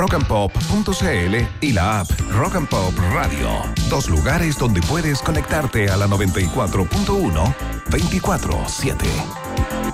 rockandpop.cl y la app Rock and Pop Radio. 2 lugares donde puedes conectarte a la 94.1 24/7.